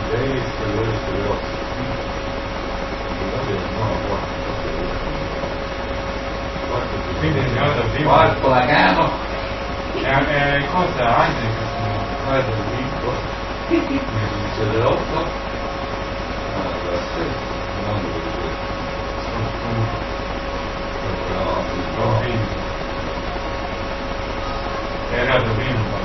lei ce le ho. Quindi il signore del primo Porco la cano! è cosa anche che sono guarda il vinco Ce le 8? Ah, la stessa, non lo vedo. sono vinco era il primo